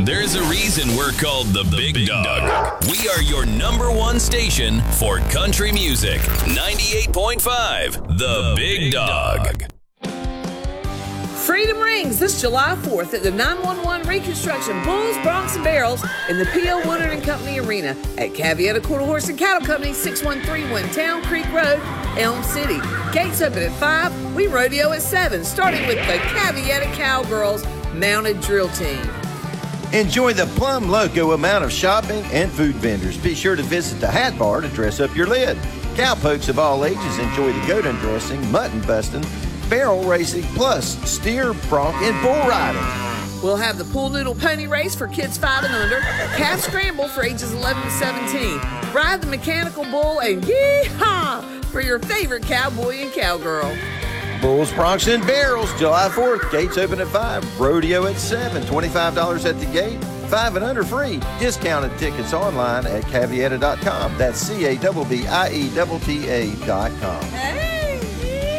There's a reason we're called the Big Dog. We are your number one station for country music. 98.5, The Big Dog. Freedom rings this July 4th at the 911 Reconstruction Bulls, Broncs, and Barrels in the P.O. Woodard & Company Arena at Cavietta Quarter Horse and Cattle Company, 6131 Town Creek Road, Elm City. Gates open at 5. We rodeo at 7, starting with the Cavietta Cowgirls Mounted Drill Team. Enjoy the plum loco amount of shopping and food vendors. Be sure to visit the Hat Bar to dress up your lid. Cowpokes of all ages enjoy the goat undressing, mutton busting, barrel racing, plus steer, bronc, and bull riding. We'll have the pool noodle pony race for kids 5 and under, calf scramble for ages 11 to 17, ride the mechanical bull, and yee-haw for your favorite cowboy and cowgirl. Bulls, Broncs, and Barrels, July 4th. Gates open at 5. Rodeo at 7. $25 at the gate. 5 and under free. Discounted tickets online at Cavietta.com. That's CABBIETTA.com. Hey.